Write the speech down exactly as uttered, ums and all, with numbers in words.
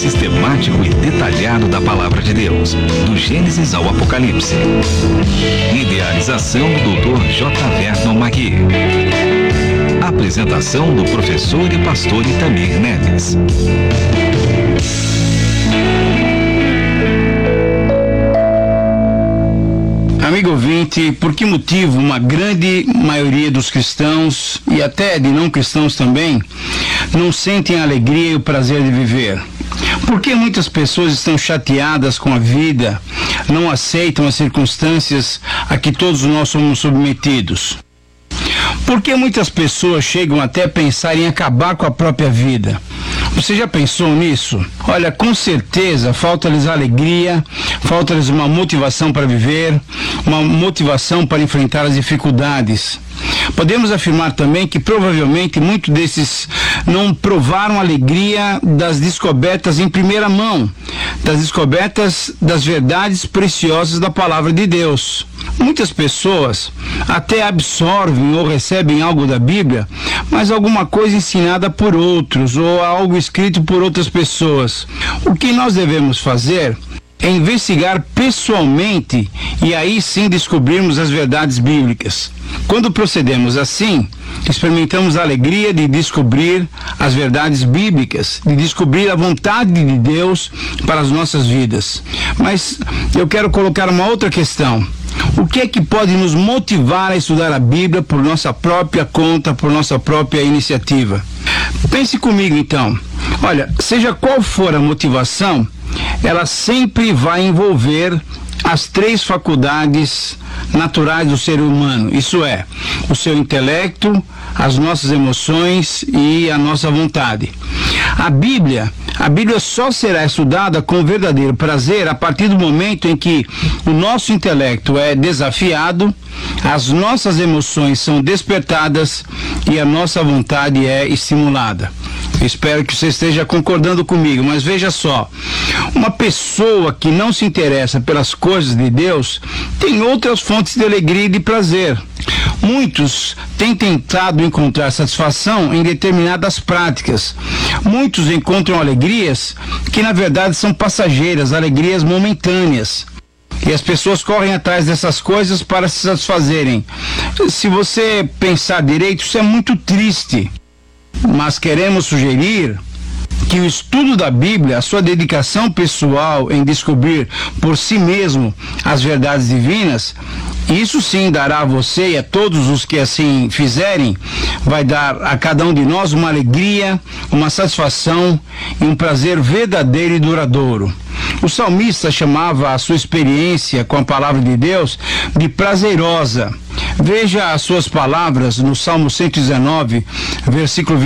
sistemático e detalhado da Palavra de Deus, do Gênesis ao Apocalipse. Idealização do doutor J. Vernon Magui. Apresentação do professor e pastor Itamir Neves. Amigo ouvinte, por que motivo uma grande maioria dos cristãos, e até de não cristãos também, não sentem a alegria e o prazer de viver? Por que muitas pessoas estão chateadas com a vida, não aceitam as circunstâncias a que todos nós somos submetidos? Por que muitas pessoas chegam até a pensar em acabar com a própria vida? Você já pensou nisso? Olha, com certeza falta-lhes alegria, falta-lhes uma motivação para viver, uma motivação para enfrentar as dificuldades. Podemos afirmar também que provavelmente muitos desses não provaram a alegria das descobertas em primeira mão, das descobertas das verdades preciosas da Palavra de Deus. Muitas pessoas até absorvem ou recebem algo da Bíblia, mas alguma coisa ensinada por outros ou algo escrito por outras pessoas. O que nós devemos fazer é investigar pessoalmente e aí sim descobrirmos as verdades bíblicas. Quando procedemos assim, experimentamos a alegria de descobrir as verdades bíblicas, de descobrir a vontade de Deus para as nossas vidas. Mas eu quero colocar uma outra questão. O que é que pode nos motivar a estudar a Bíblia por nossa própria conta, por nossa própria iniciativa? Pense comigo então. Olha, seja qual for a motivação, ela sempre vai envolver as três faculdades naturais do ser humano, isso é, o seu intelecto, as nossas emoções e a nossa vontade. A Bíblia, a Bíblia só será estudada com verdadeiro prazer a partir do momento em que o nosso intelecto é desafiado, as nossas emoções são despertadas e a nossa vontade é estimulada. Espero que você esteja concordando comigo, mas veja só, uma pessoa que não se interessa pelas coisas de Deus tem outras fontes de alegria e de prazer. Muitos têm tentado encontrar satisfação em determinadas práticas. Muitos encontram alegrias que na verdade são passageiras, alegrias momentâneas. E as pessoas correm atrás dessas coisas para se satisfazerem. Se você pensar direito, isso é muito triste. Mas queremos sugerir que o estudo da Bíblia, a sua dedicação pessoal em descobrir por si mesmo as verdades divinas, isso sim dará a você e a todos os que assim fizerem, vai dar a cada um de nós uma alegria, uma satisfação e um prazer verdadeiro e duradouro. O salmista chamava a sua experiência com a palavra de Deus de prazerosa. Veja as suas palavras no Salmo cento e dezenove, versículo